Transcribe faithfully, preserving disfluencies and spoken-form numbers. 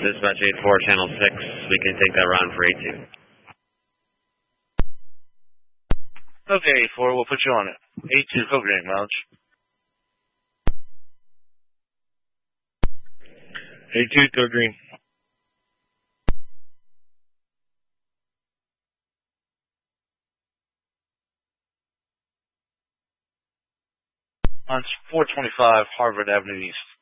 Dispatch eight four, channel six. We can take that round for A two. Okay, A four, we'll put you on it. A two, code green, acknowledge. A two, code green. On four twenty-five Harvard Avenue East.